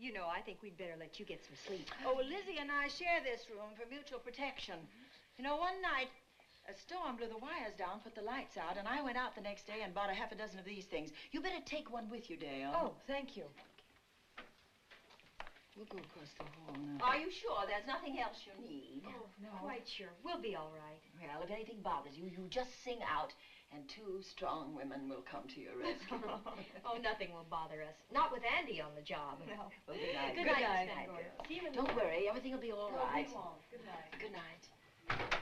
You know, I think we'd better let you get some sleep. Oh, well, Lizzie and I share this room for mutual protection. You know, one night, a storm blew the wires down, put the lights out, and I went out the next day and bought a half a dozen of these things. You better take one with you, Dale. Oh, thank you. We'll go across the hall now. Are you sure there's nothing else you need? Oh, no. Quite sure. We'll be all right. Well, if anything bothers you, you just sing out, and 2 strong women will come to your rescue. Oh, nothing will bother us. Not with Andy on the job. No. Well, good night. Good night, Good night. See you in the Don't worry, everything will be all right. Good night. Good night.